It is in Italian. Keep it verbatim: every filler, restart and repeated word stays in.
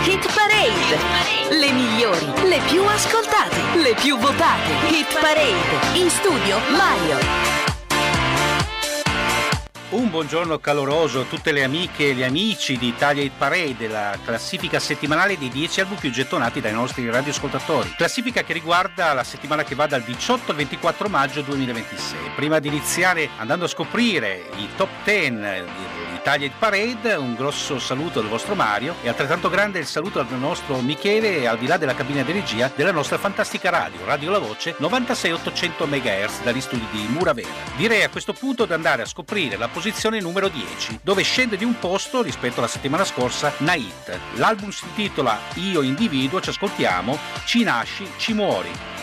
Hit Parade, le migliori, le più ascoltate, le più votate. Hit Parade, in studio Mario. Un buongiorno caloroso a tutte le amiche e gli amici di Italia Hit Parade, la classifica settimanale dei dieci album più gettonati dai nostri radioascoltatori. Classifica che riguarda la settimana che va dal diciotto al ventiquattro maggio duemilaventisei. Prima di iniziare andando a scoprire i top dieci di Italia Hit Parade, un grosso saluto al vostro Mario e altrettanto grande il saluto al nostro Michele, al di là della cabina di regia della nostra fantastica radio, Radio La Voce novantasei ottocento megahertz dagli studi di Muravera. Direi a questo punto di andare a scoprire la posizione numero dieci, dove scende di un posto rispetto alla settimana scorsa Nait. L'album si intitola Io individuo, ci ascoltiamo Ci nasci, ci muori.